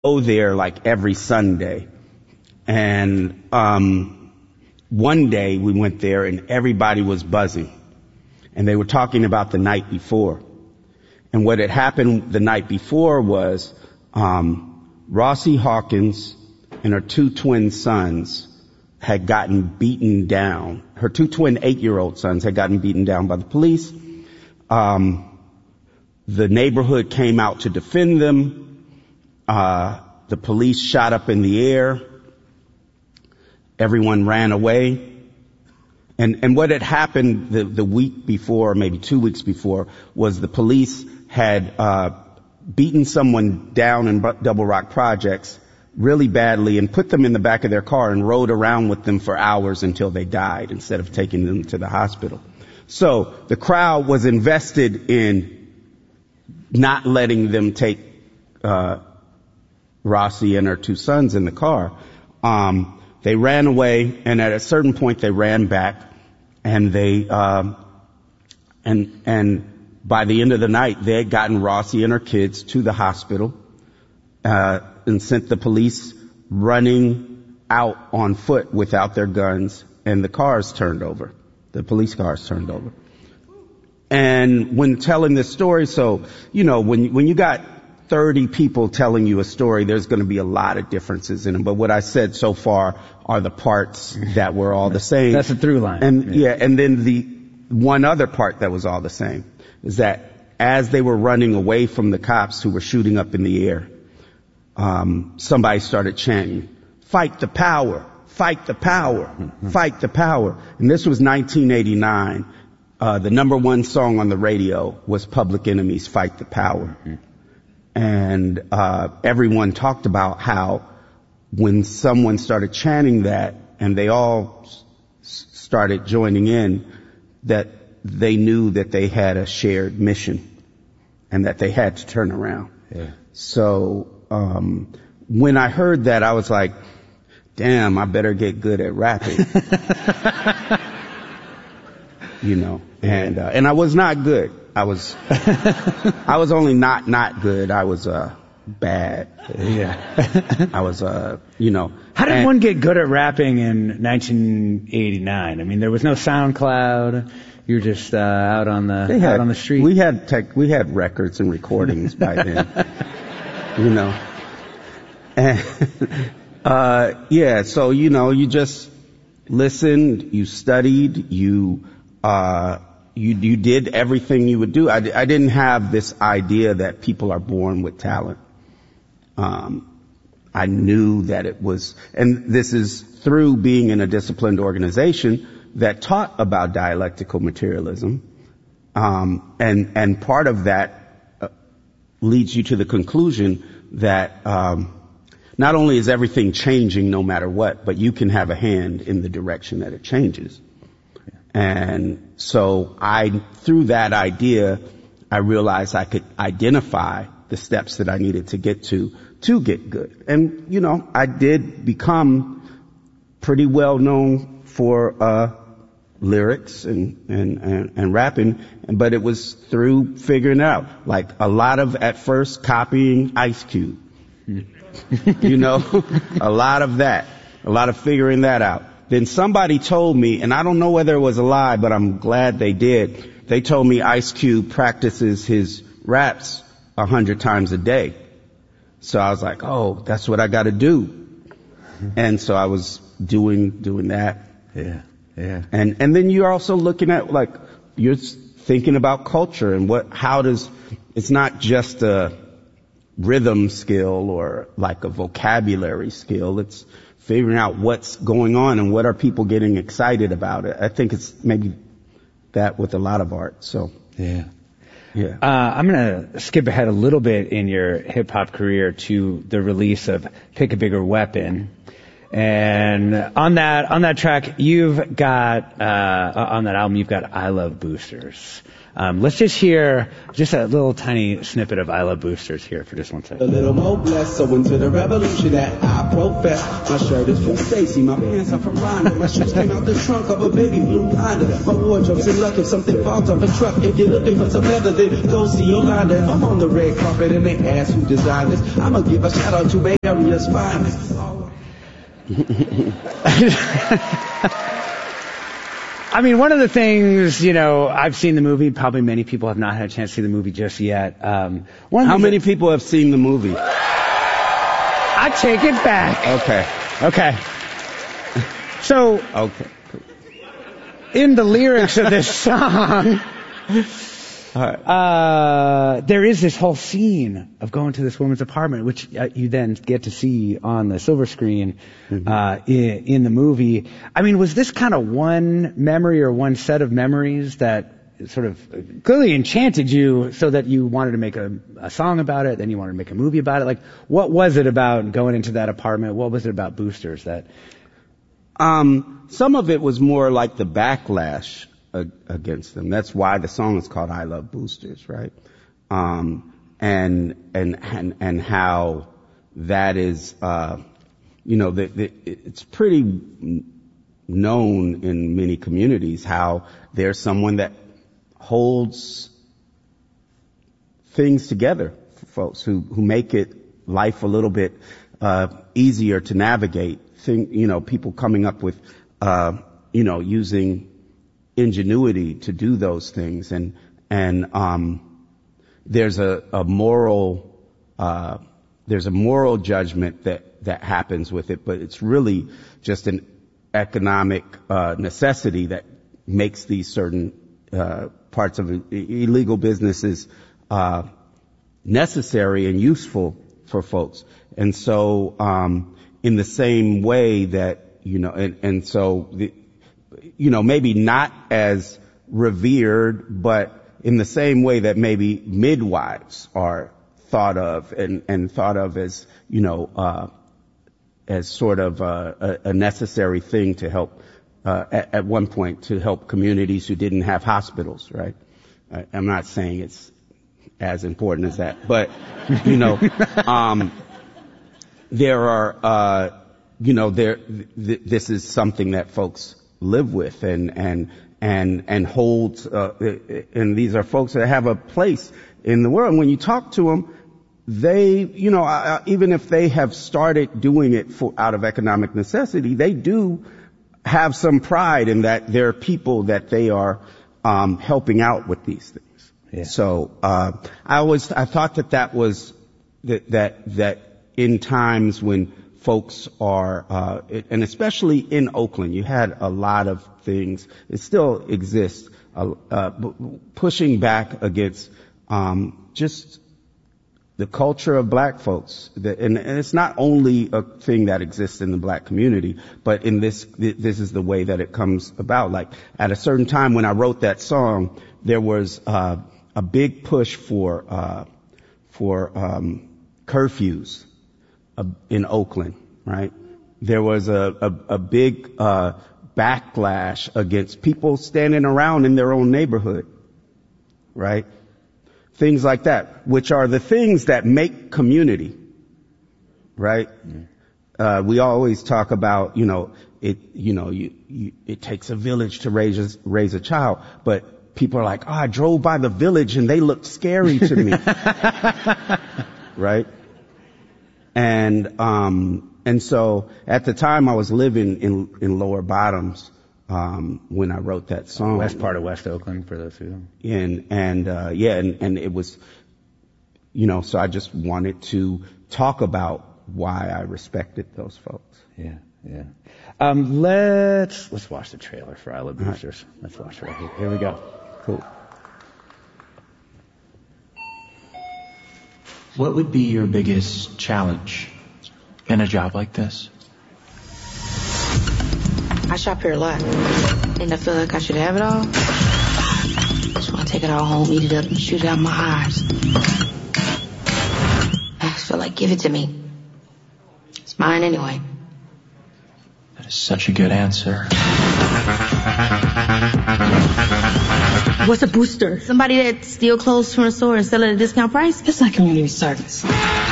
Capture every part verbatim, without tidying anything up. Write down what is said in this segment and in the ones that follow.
go there like every Sunday. And um, one day we went there and everybody was buzzing. And they were talking about the night before. And what had happened the night before was um, Rossie Hawkins and her two twin sons had gotten beaten down. Her two twin eight-year-old sons had gotten beaten down by the police. Um, the neighborhood came out to defend them. Uh, the police shot up in the air. Everyone ran away. And, and what had happened the, the week before, maybe two weeks before, was the police had uh, beaten someone down in Double Rock Projects really badly and put them in the back of their car and rode around with them for hours until they died instead of taking them to the hospital. So the crowd was invested in not letting them take uh Rossie and her two sons in the car. Um, they ran away, and at a certain point they ran back, and they, um, and, and by the end of the night they had gotten Rossie and her kids to the hospital, uh, and sent the police running out on foot without their guns, and the cars turned over. The police cars turned over. And when telling this story, so, you know, when, when you got thirty people telling you a story, there's going to be a lot of differences in them. But what I said so far are the parts that were all the same. That's a through line. And yeah. yeah, and then the one other part that was all the same is that as they were running away from the cops who were shooting up in the air, um, somebody started chanting, "Fight the power, fight the power, mm-hmm. fight the power." And this was nineteen eighty-nine. Uh, the number one song on the radio was Public Enemy's "Fight the Power." Mm-hmm. And uh everyone talked about how when someone started chanting that and they all s- started joining in, that they knew that they had a shared mission and that they had to turn around. Yeah. So um when I heard that, I was like, damn, I better get good at rapping. You know, and uh, and I was not good. I was, I was only not, not good. I was, uh, bad. Yeah. I was, uh, you know. How did and, one get good at rapping in nineteen eighty-nine? I mean, there was no SoundCloud. You were just, uh, out on the, had, out on the street. We had tech, we had records and recordings by then. You know. And, uh, yeah, so, you know, you just listened, you studied, you, uh, You, you did everything you would do. I, I didn't have this idea that people are born with talent. Um, I knew that it was, and this is through being in a disciplined organization that taught about dialectical materialism. Um, and, and part of that uh, leads you to the conclusion that, um, not only is everything changing no matter what, but you can have a hand in the direction that it changes. And so I, through that idea, I realized I could identify the steps that I needed to get to, to get good. And, you know, I did become pretty well known for, uh, lyrics and, and, and, and rapping, but it was through figuring out, like a lot of, at first, copying Ice Cube. You know, a lot of that, a lot of figuring that out. Then somebody told me, and I don't know whether it was a lie, but I'm glad they did. They told me Ice Cube practices his raps a hundred times a day. So I was like, oh, that's what I got to do. And so I was doing doing that. Yeah, yeah. And and then you're also looking at, like, you're thinking about culture and what, how does, it's not just a rhythm skill or like a vocabulary skill. It's figuring out what's going on and what are people getting excited about it. I think it's maybe that with a lot of art. So yeah, yeah. Uh, I'm gonna skip ahead a little bit in your hip hop career to the release of Pick a Bigger Weapon. And on that on that track, you've got uh, on that album, you've got "I Love Boosters." Um, let's just hear just a little tiny snippet of "I Love Boosters" here for just one second. A little more blessed, so into the revolution that I profess. My shirt is from Stacy, my pants are from Rhonda. My shoes came out the trunk of a baby blue Honda. My wardrobe's in luck if something falls off a truck. If you're looking for some leather, then go see Yolanda. If I'm on the red carpet and they ask who designed this, I'ma give a shout out to Bay Area's finest. I mean, one of the things, you know, I've seen the movie. Probably many people have not had a chance to see the movie just yet. Um, one How many that, people have seen the movie? I take it back. Okay. Okay. So, Okay. in the lyrics of this song, All right. uh, there is this whole scene of going to this woman's apartment, which uh, you then get to see on the silver screen Mm-hmm. uh, in, in the movie. I mean, was this kind of one memory or one set of memories that sort of clearly enchanted you so that you wanted to make a, a song about it, then you wanted to make a movie about it? Like, what was it about going into that apartment? What was it about Boosters that... Um, some of it was more like the backlash against them. That's why the song is called "I Love Boosters," right? Um, and and and and how that is, uh, you know, the, the, it's pretty known in many communities how there's someone that holds things together for folks who who make it life a little bit uh, easier to navigate. Think, you know, people coming up with, uh, you know, using ingenuity to do those things, and and um there's a, a moral uh there's a moral judgment that that happens with it, but it's really just an economic uh necessity that makes these certain uh parts of illegal businesses uh necessary and useful for folks. And so um in the same way that, you know, and and so the you know, maybe not as revered, but in the same way that maybe midwives are thought of and, and thought of as, you know, uh, as sort of a, a necessary thing to help, uh, at, at one point to help communities who didn't have hospitals, right? I, I'm not saying it's as important as that, but, you know, um, there are, uh, you know, there, th- this is something that folks live with and and and and holds uh, and these are folks that have a place in the world. And when you talk to them, they, you know, uh, even if they have started doing it for out of economic necessity, they do have some pride in that there are people that they are um helping out with these things. Yeah. So uh I always I thought that that was that that that in times when folks are, uh, and especially in Oakland, you had a lot of things. It still exists, uh, uh, pushing back against um, just the culture of black folks. And, and it's not only a thing that exists in the black community, but in this, this is the way that it comes about. Like at a certain time when I wrote that song, there was uh, a big push for uh, for um, curfews in Oakland, right? There was a, a, a big uh, backlash against people standing around in their own neighborhood, right? Things like that, which are the things that make community, right? Mm. Uh, we always talk about, you know, it, you know, you, you, it takes a village to raise a, raise a child, but people are like, oh, I drove by the village and they looked scary to me, right? And, um, and so at the time I was living in, in Lower Bottoms, um, when I wrote that song. West part of West Oakland for those who don't. And, and, uh, yeah, and, and it was, you know, so I just wanted to talk about why I respected those folks. Yeah, yeah. Um, let's, let's watch the trailer for I Love Boosters. Right. Let's watch it right here. Here we go. Cool. What would be your biggest challenge in a job like this? I shop here a lot, and I feel like I should have it all. So I take it all home, eat it up, and shoot it out my eyes. I just feel like, give it to me. It's mine anyway. Such a good answer. What's a booster? Somebody that steal clothes from the store and sell it at a discount price? It's like community service.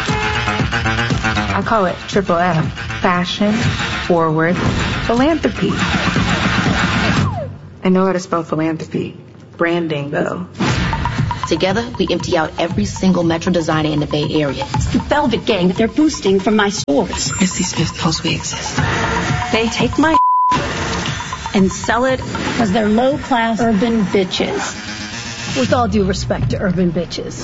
I call it triple F. Fashion, forward, philanthropy. I know how to spell philanthropy. Branding, though. Together, we empty out every single Metro designer in the Bay Area. It's the Velvet Gang. They're boosting from my stores. Misty Smith post we exist. They take my and sell it because they're low-class urban bitches. With all due respect to urban bitches.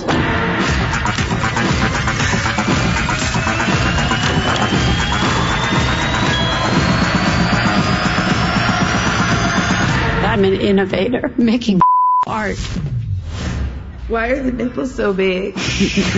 I'm an innovator making art. Why are the nipples so big?